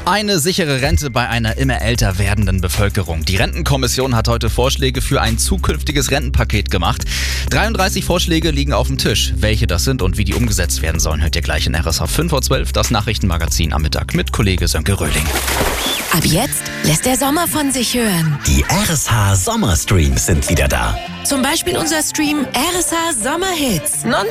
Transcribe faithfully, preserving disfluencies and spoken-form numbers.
Eine sichere Rente bei einer immer älter werdenden Bevölkerung. Die Rentenkommission hat heute Vorschläge für ein zukünftiges Rentenpaket gemacht. dreiunddreißig Vorschläge liegen auf dem Tisch. Welche das sind und wie die umgesetzt werden sollen, hört ihr gleich in R S H fünf vor zwölf, das Nachrichtenmagazin am Mittag mit Kollege Sönke Röhling. Ab jetzt lässt der Sommer von sich hören. Die R S H Sommerstreams sind wieder da. Zum Beispiel unser Stream R S H Sommerhits. Nonstop